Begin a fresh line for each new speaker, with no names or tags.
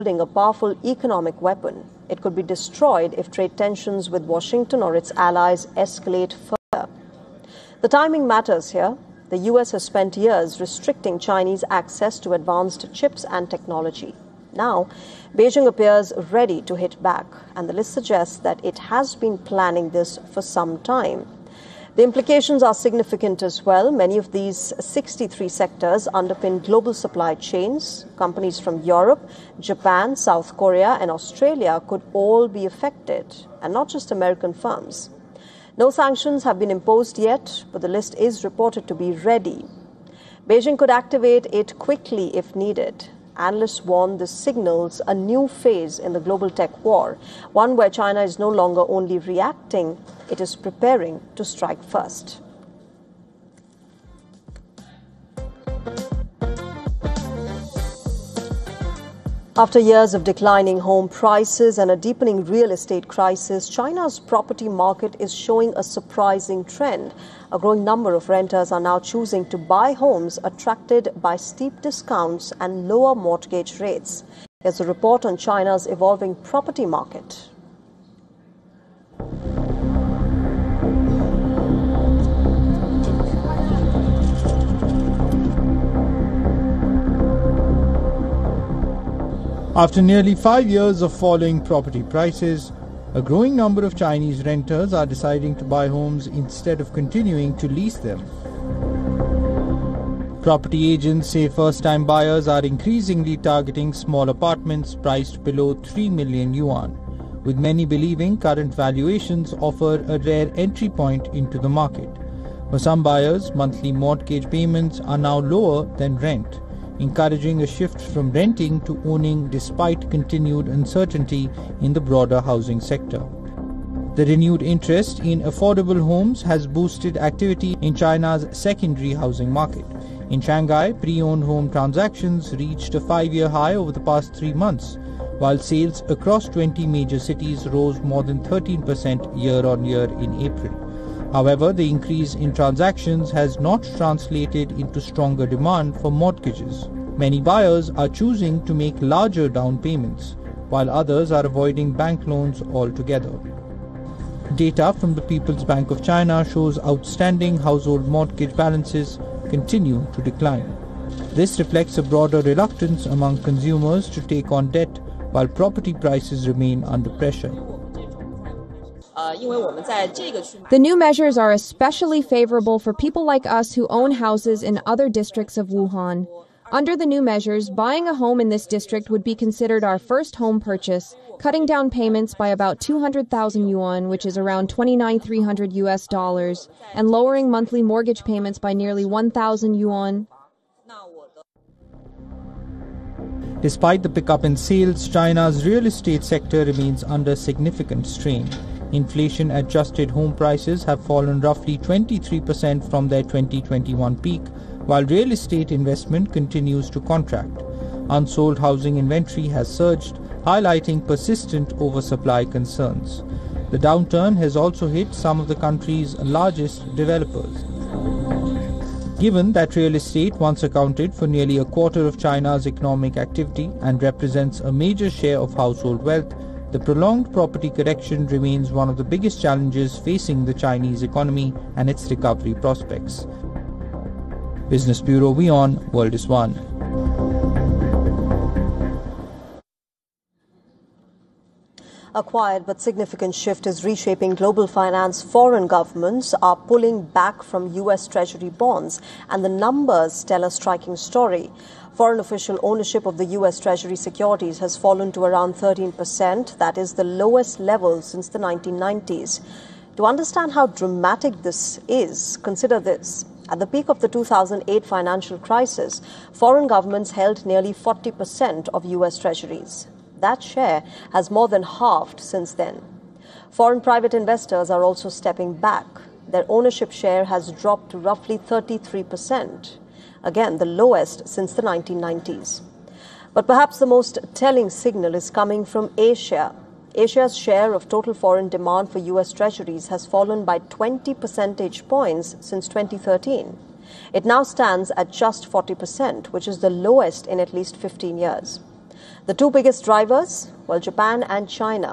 a powerful economic weapon. It could be destroyed if trade tensions with Washington or its allies escalate further. The timing matters here. The US has spent years restricting Chinese access to advanced chips and technology. Now, Beijing appears ready to hit back, and the list suggests that it has been planning this for some time. The implications are significant as well. Many of these 63 sectors underpin global supply chains. Companies from Europe, Japan, South Korea, and Australia could all be affected, and not just American firms. No sanctions have been imposed yet, but the list is reported to be ready. Beijing could activate it quickly if needed. Analysts warn this signals a new phase in the global tech war, one where China is no longer only reacting, it is preparing to strike first. After years of declining home prices and a deepening real estate crisis, China's property market is showing a surprising trend. A growing number of renters are now choosing to buy homes attracted by steep discounts and lower mortgage rates. Here's a report on China's evolving property market.
After nearly 5 years of falling property prices, a growing number of Chinese renters are deciding to buy homes instead of continuing to lease them. Property agents say first-time buyers are increasingly targeting small apartments priced below 3 million yuan, with many believing current valuations offer a rare entry point into the market. For some buyers, monthly mortgage payments are now lower than rent, encouraging a shift from renting to owning despite continued uncertainty in the broader housing sector. The renewed interest in affordable homes has boosted activity in China's secondary housing market. In Shanghai, pre-owned home transactions reached a 5-year high over the past 3 months, while sales across 20 major cities rose more than 13% year-on-year in April. However, the increase in transactions has not translated into stronger demand for mortgages. Many buyers are choosing to make larger down payments, while others are avoiding bank loans altogether. Data from the People's Bank of China shows outstanding household mortgage balances continue to decline. This reflects a broader reluctance among consumers to take on debt, while property prices remain under pressure.
The new measures are especially favorable for people like us who own houses in other districts of Wuhan. Under the new measures, buying a home in this district would be considered our first home purchase, cutting down payments by about 200,000 yuan, which is around $29,300 US, and lowering monthly mortgage payments by nearly 1,000 yuan.
Despite the pickup in sales, China's real estate sector remains under significant strain. Inflation-adjusted home prices have fallen roughly 23% from their 2021 peak, while real estate investment continues to contract. Unsold housing inventory has surged, highlighting persistent oversupply concerns. The downturn has also hit some of the country's largest developers. Given that real estate once accounted for nearly a quarter of China's economic activity and represents a major share of household wealth, the prolonged property correction remains one of the biggest challenges facing the Chinese economy and its recovery prospects. Business Bureau, WION, World is One.
A quiet but significant shift is reshaping global finance. Foreign governments are pulling back from U.S. Treasury bonds, and the numbers tell a striking story. Foreign official ownership of the U.S. Treasury securities has fallen to around 13%. That is the lowest level since the 1990s. To understand how dramatic this is, consider this. At the peak of the 2008 financial crisis, foreign governments held nearly 40% of U.S. Treasuries. That share has more than halved since then. Foreign private investors are also stepping back. Their ownership share has dropped to roughly 33%. Again, the lowest since the 1990s. But perhaps the most telling signal is coming from Asia. Asia's share of total foreign demand for U.S. Treasuries has fallen by 20 percentage points since 2013. It now stands at just 40%, which is the lowest in at least 15 years. The two biggest drivers, well, Japan and China.